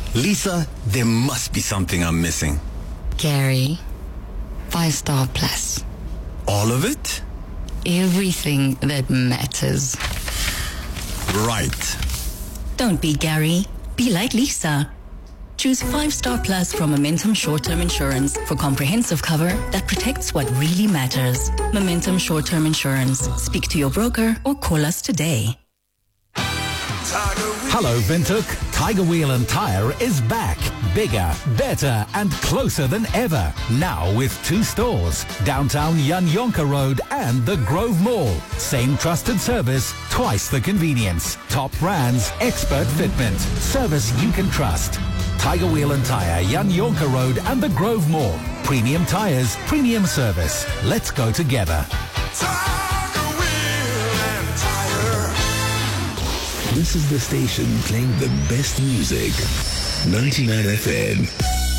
Lisa, there must be something I'm missing. Gary, 5-star plus. All of it? Everything that matters. Right. Don't be Gary. Be like Lisa. Choose 5-star plus from Momentum Short-Term Insurance for comprehensive cover that protects what really matters. Momentum Short-Term Insurance. Speak to your broker or call us today. Hello, Windhoek. Tiger Wheel and Tire is back. Bigger, better, and closer than ever. Now with 2 stores. Downtown Jan Jonker Road and the Grove Mall. Same trusted service, twice the convenience. Top brands, expert fitment. Service you can trust. Tiger Wheel and Tire, Jan Jonker Road and the Grove Mall. Premium tires, premium service. Let's go together. This is the station playing the best music. 99 FM.